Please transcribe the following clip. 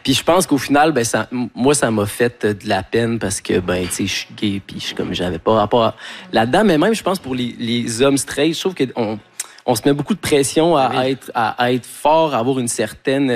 Puis je pense qu'au final, ben moi, ça m'a fait de la peine parce que, ben, tu sais, je suis gay, puis je suis comme, j'avais pas rapport là-dedans. Mais même, je pense, pour les hommes straight, je trouve qu'on se met beaucoup de pression à être fort, à avoir une certaine